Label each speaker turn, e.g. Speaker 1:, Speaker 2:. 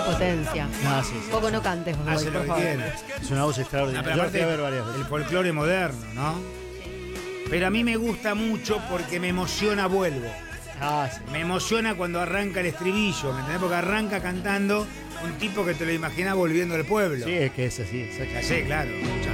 Speaker 1: potencia.
Speaker 2: No, sí, sí.
Speaker 1: Poco no cantes, Godoy,
Speaker 3: Hace lo
Speaker 1: por
Speaker 3: que
Speaker 1: favor.
Speaker 3: quiere.
Speaker 2: Es una voz
Speaker 3: No,
Speaker 2: extraordinaria.
Speaker 3: pero
Speaker 2: Yo la
Speaker 3: aparte,
Speaker 2: fui a ver varias veces.
Speaker 3: el folclore moderno, ¿no? Pero a mí me gusta mucho porque me emociona Vuelvo.
Speaker 2: Ah, sí.
Speaker 3: Me emociona cuando arranca el estribillo, ¿me entendés? Porque arranca cantando un tipo que te lo imaginas volviendo al pueblo.
Speaker 2: Sí, es que es así, exacto.
Speaker 3: Ya sé, claro. Escuchá.